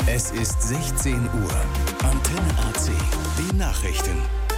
Es ist 16 Uhr. Antenne AC. Die Nachrichten.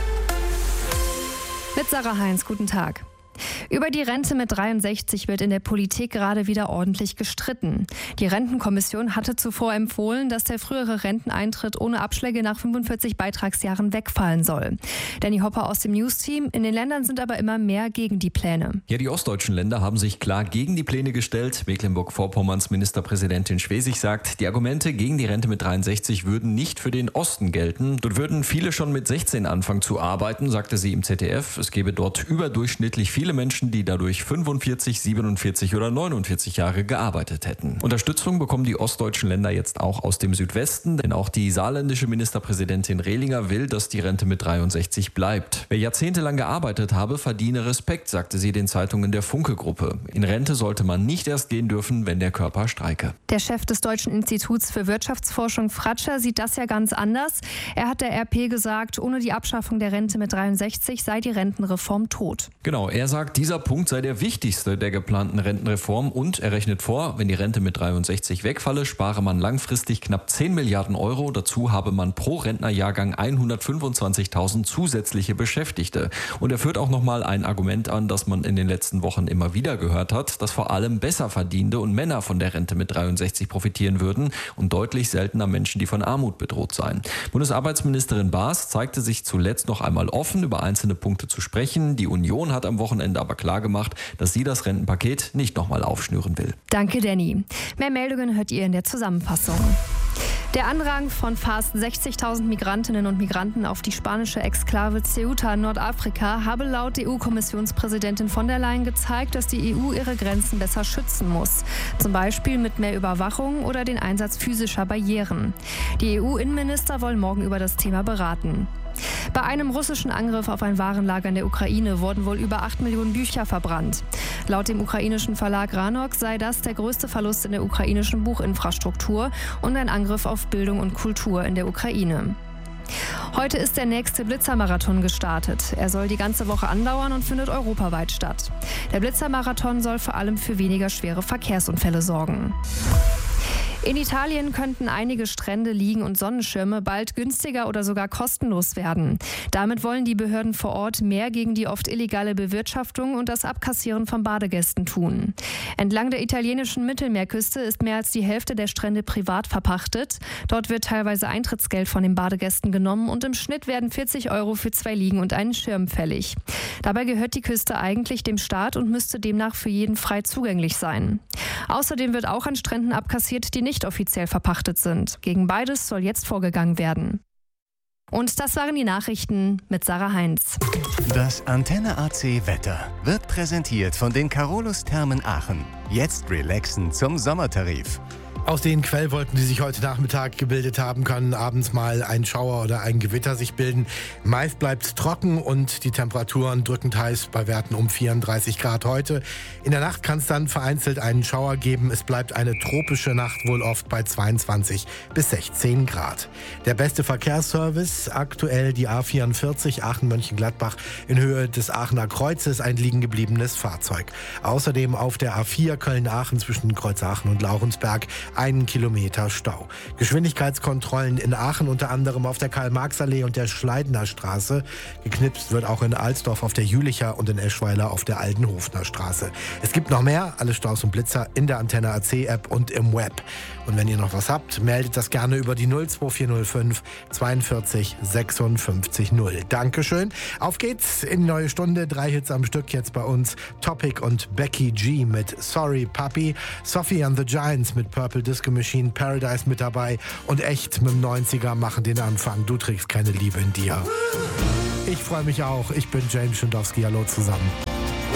Mit Sarah Heinz, guten Tag. Über die Rente mit 63 wird in der Politik gerade wieder ordentlich gestritten. Die Rentenkommission hatte zuvor empfohlen, dass der frühere Renteneintritt ohne Abschläge nach 45 Beitragsjahren wegfallen soll. Danny Hopper aus dem News-Team. In den Ländern sind aber immer mehr gegen die Pläne. Ja, die ostdeutschen Länder haben sich klar gegen die Pläne gestellt. Mecklenburg-Vorpommerns Ministerpräsidentin Schwesig sagt, die Argumente gegen die Rente mit 63 würden nicht für den Osten gelten. Dort würden viele schon mit 16 anfangen zu arbeiten, sagte sie im ZDF. Es gebe dort überdurchschnittlich viele Menschen, die dadurch 45, 47 oder 49 Jahre gearbeitet hätten. Unterstützung bekommen die ostdeutschen Länder jetzt auch aus dem Südwesten, denn auch die saarländische Ministerpräsidentin Rehlinger will, dass die Rente mit 63 bleibt. Wer jahrzehntelang gearbeitet habe, verdiene Respekt, sagte sie den Zeitungen der Funke-Gruppe. In Rente sollte man nicht erst gehen dürfen, wenn der Körper streike. Der Chef des Deutschen Instituts für Wirtschaftsforschung, Fratscher, sieht das ja ganz anders. Er hat der RP gesagt, ohne die Abschaffung der Rente mit 63 sei die Rentenreform tot. Genau, er sagt, dieser Punkt sei der wichtigste der geplanten Rentenreform und er rechnet vor, wenn die Rente mit 63 wegfalle, spare man langfristig knapp 10 Milliarden Euro. Dazu habe man pro Rentnerjahrgang 125.000 zusätzliche Beschäftigte. Und er führt auch nochmal ein Argument an, das man in den letzten Wochen immer wieder gehört hat, dass vor allem Besserverdienende und Männer von der Rente mit 63 profitieren würden und deutlich seltener Menschen, die von Armut bedroht seien. Bundesarbeitsministerin Baas zeigte sich zuletzt noch einmal offen, über einzelne Punkte zu sprechen. Die Union hat am Wochenende aber klargemacht, dass sie das Rentenpaket nicht nochmal aufschnüren will. Danke, Danny. Mehr Meldungen hört ihr in der Zusammenfassung. Der Andrang von fast 60.000 Migrantinnen und Migranten auf die spanische Exklave Ceuta in Nordafrika habe laut EU-Kommissionspräsidentin von der Leyen gezeigt, dass die EU ihre Grenzen besser schützen muss. Zum Beispiel mit mehr Überwachung oder den Einsatz physischer Barrieren. Die EU-Innenminister wollen morgen über das Thema beraten. Bei einem russischen Angriff auf ein Warenlager in der Ukraine wurden wohl über 8 Millionen Bücher verbrannt. Laut dem ukrainischen Verlag Ranok sei das der größte Verlust in der ukrainischen Buchinfrastruktur und ein Angriff auf Bildung und Kultur in der Ukraine. Heute ist der nächste Blitzermarathon gestartet. Er soll die ganze Woche andauern und findet europaweit statt. Der Blitzermarathon soll vor allem für weniger schwere Verkehrsunfälle sorgen. In Italien könnten einige Strände, Liegen und Sonnenschirme bald günstiger oder sogar kostenlos werden. Damit wollen die Behörden vor Ort mehr gegen die oft illegale Bewirtschaftung und das Abkassieren von Badegästen tun. Entlang der italienischen Mittelmeerküste ist mehr als die Hälfte der Strände privat verpachtet. Dort wird teilweise Eintrittsgeld von den Badegästen genommen und im Schnitt werden 40 € für 2 Liegen und einen Schirm fällig. Dabei gehört die Küste eigentlich dem Staat und müsste demnach für jeden frei zugänglich sein. Außerdem wird auch an Stränden abkassiert, die nicht offiziell verpachtet sind. Gegen beides soll jetzt vorgegangen werden. Und das waren die Nachrichten mit Sarah Heinz. Das Antenne AC Wetter wird präsentiert von den Carolus Thermen Aachen. Jetzt relaxen zum Sommertarif. Aus den Quellwolken, die sich heute Nachmittag gebildet haben, kann abends mal ein Schauer oder ein Gewitter sich bilden. Meist bleibt es trocken und die Temperaturen drückend heiß bei Werten um 34 Grad heute. In der Nacht kann es dann vereinzelt einen Schauer geben. Es bleibt eine tropische Nacht, wohl oft bei 22 bis 16 Grad. Der beste Verkehrsservice, aktuell die A44 Aachen-Mönchengladbach in Höhe des Aachener Kreuzes, ein liegengebliebenes Fahrzeug. Außerdem auf der A4 Köln-Aachen zwischen Kreuzaachen und Laurensberg 1 Kilometer Stau. Geschwindigkeitskontrollen in Aachen unter anderem auf der Karl-Marx-Allee und der Schleidener Straße. Geknipst wird auch in Alsdorf auf der Jülicher und in Eschweiler auf der Altenhofener Straße. Es gibt noch mehr, alle Staus und Blitzer in der Antenne AC App und im Web. Und wenn ihr noch was habt, meldet das gerne über die 02405 42 56 0. Dankeschön. Auf geht's in die neue Stunde. 3 Hits am Stück jetzt bei uns. Topic und Becky G mit Sorry Puppy. Sophie and the Giants mit Purple Disco Machine. Paradise mit dabei. Und Echt mit dem 90er machen den Anfang. Du trägst keine Liebe in dir. Ich freue mich auch. Ich bin James Schindowski. Hallo zusammen.